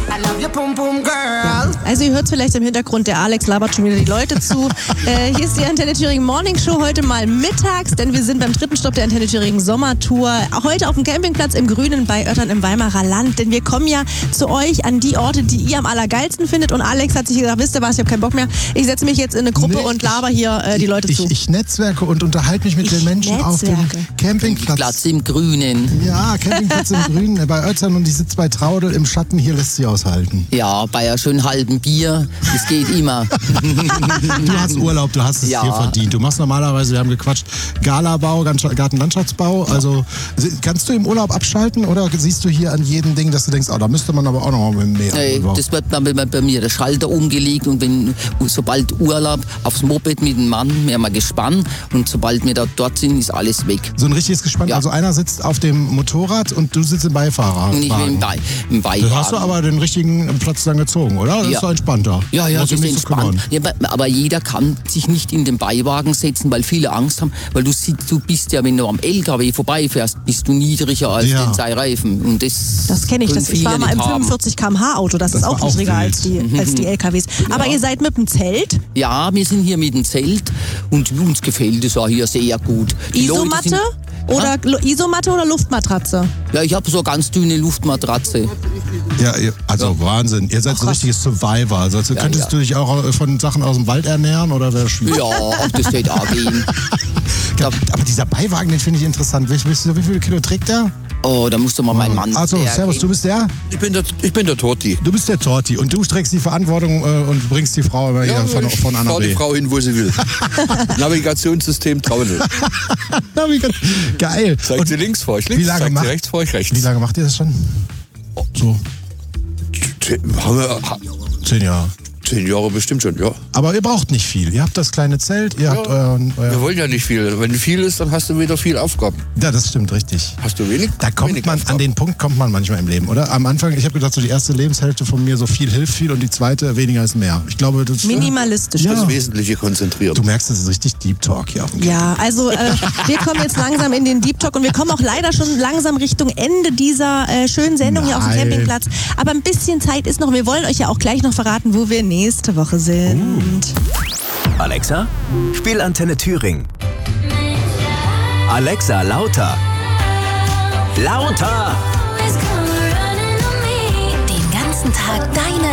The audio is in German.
I love your pum pum girl. Also ihr hört vielleicht im Hintergrund, der Alex labert schon wieder die Leute zu. Hier ist die Antenne Thüringen Morning Show, heute mal mittags, denn wir sind beim dritten Stopp der Antenne Thüringen Sommertour. Heute auf dem Campingplatz im Grünen bei Oettern im Weimarer Land, denn wir kommen ja zu euch an die Orte, die ihr am allergeilsten findet. Und Alex hat sich gesagt, wisst ihr was, ich habe keinen Bock mehr. Ich setze mich jetzt in eine Gruppe und laber hier die Leute zu. Ich netzwerke und unterhalte mich mit den Menschen auf dem Campingplatz. Platz im Grünen. Ja, Campingplatz im Grünen bei Oettern und ich sitze bei Traudel im Schatten, hier lässt sie aushalten. Ja, bei einem schönen halben Bier, das geht immer. Du hast Urlaub, du hast es dir verdient. Du machst normalerweise, wir haben gequatscht, Galabau, Gartenlandschaftsbau. Also kannst du im Urlaub abschalten oder siehst du hier an jedem Ding, dass du denkst, da müsste man aber auch noch mal mehr. Nee, das wird dann bei mir der Schalter umgelegt und sobald Urlaub aufs Moped mit dem Mann, wir haben ein Gespann und sobald wir da dort sind, ist alles weg. So ein richtiges Gespann, ja. Also einer sitzt auf dem Motorrad und du sitzt im Beifahrer. Nicht im Beiwagen. Da hast du aber den richtigen Platz dann gezogen, oder? Das ist doch entspannter. Ja, das ist entspannt. Ja, aber jeder kann sich nicht in den Beiwagen setzen, weil viele Angst haben, weil du bist ja, wenn du am LKW vorbeifährst, bist du niedriger als den zwei Reifen. Und das kenne ich. Ich war mal im 45 km/h Auto, das ist auch niedriger als die LKWs. Ja. Aber ihr seid mit dem Zelt? Ja, wir sind hier mit dem Zelt und uns gefällt es auch hier sehr gut. Isomatte? Isomatte oder Luftmatratze? Ja, ich habe so ganz dünne Luftmatratze. Ja, also Wahnsinn. Ihr seid so richtiges Survivor. Also könntest du dich auch von Sachen aus dem Wald ernähren oder wäre das schwierig? Ja, das wird auch gehen. Aber dieser Beiwagen, den finde ich interessant. Wie viele Kilo trägt der? Oh, da musst du mal meinen Mann. Also, servus, du bist der? Ich bin der Torti. Du bist der Torti und du trägst die Verantwortung und bringst die Frau immer hier von A nach B. Die Frau hin, wo sie will. Navigationssystem Traudel. Geil. Zeigt sie links vor, ich links. Zeigt sie rechts vor, ich rechts. Wie lange macht ihr das schon? So. 10 Jahre. 10 Jahre bestimmt schon, ja. Aber ihr braucht nicht viel. Ihr habt das kleine Zelt, ihr habt euer... Wir wollen ja nicht viel. Wenn viel ist, dann hast du wieder viel Aufgaben. Ja, das stimmt, richtig. Hast du wenig? Da kommt man, an den Punkt kommt man manchmal im Leben, oder? Am Anfang, ich habe gedacht, so die erste Lebenshälfte von mir, so viel hilft viel und die zweite, weniger ist mehr. Ich glaube, das... Minimalistisch. Das Wesentliche konzentrieren. Du merkst, das ist richtig Deep Talk hier auf dem Ja, also wir kommen jetzt langsam in den Deep Talk und wir kommen auch leider schon langsam Richtung Ende dieser schönen Sendung hier auf dem Campingplatz. Aber ein bisschen Zeit ist noch. Wir wollen euch ja auch gleich noch verraten, wo wir nächste Woche sind. Alexa, spiel Antenne Thüringen. Alexa, lauter. Lauter! Den ganzen Tag deine